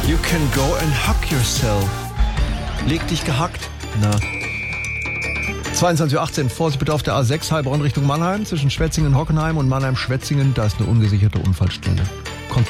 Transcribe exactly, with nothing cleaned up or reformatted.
You can go and hug yourself. Leg dich gehackt. Na. zweiundzwanzig Uhr achtzehn, Vorsicht bitte auf der A sechs Heilbronn Richtung Mannheim, zwischen Schwetzingen und Hockenheim und Mannheim-Schwetzingen, da ist eine ungesicherte Unfallstelle.